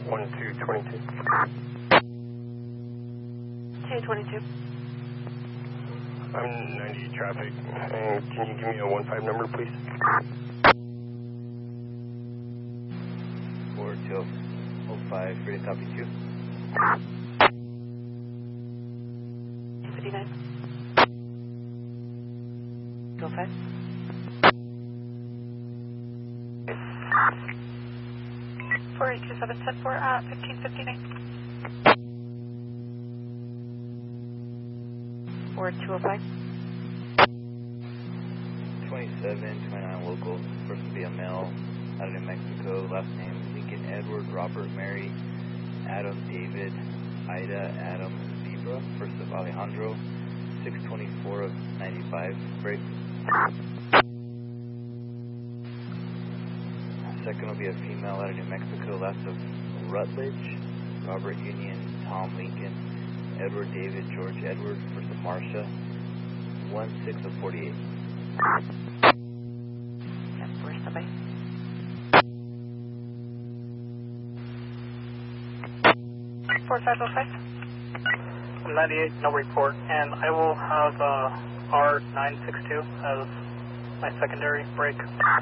1222. 222. I'm 98 traffic, and can you give me a 15 number, please? 4205, free to copy 2. 59. Go 5. Four 827 at 1559. 4205. 2729 local. Person will be a male out of New Mexico. Last name Lincoln Edward, Robert Mary, Adam David, Ida Adam Zebra. First of Alejandro, 624 of 95. Break. Second will be a female out of New Mexico. Last of Rutledge, Robert Union, Tom Lincoln, Edward David, George Edward. First of Marcia, 16 of 48. Where's somebody? 4505. 98, no report, and I will have R962 as my secondary break.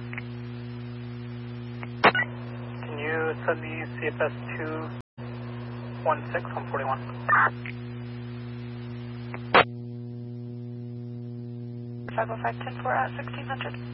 Can you send me CFS 216 on 41? 505 10-4 at 1600.